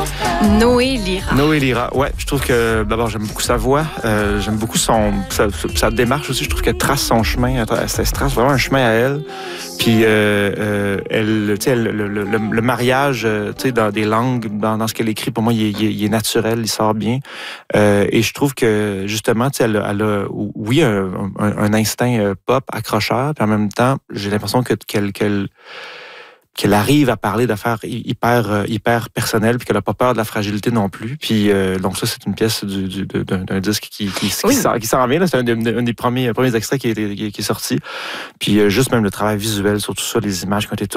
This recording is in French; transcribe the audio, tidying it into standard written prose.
Noé Lira. Noé Lira, ouais, je trouve que d'abord j'aime beaucoup sa voix, j'aime beaucoup sa démarche aussi. Je trouve qu'elle trace son chemin, elle se trace vraiment un chemin à elle. Puis elle, tu sais, le mariage, tu sais, dans des langues, dans ce qu'elle écrit, pour moi, il est naturel, il sort bien. Et je trouve que justement, tu sais, elle a oui un instinct pop accrocheur, puis en même temps, j'ai l'impression qu'elle arrive à parler d'affaires hyper personnelles, puis qu'elle n'a pas peur de la fragilité non plus. Puis donc ça, c'est une pièce d'un disque qui s'en vient. Là. C'est un des premiers extraits qui est sorti. Puis juste même le travail visuel sur tout ça, les images qui ont été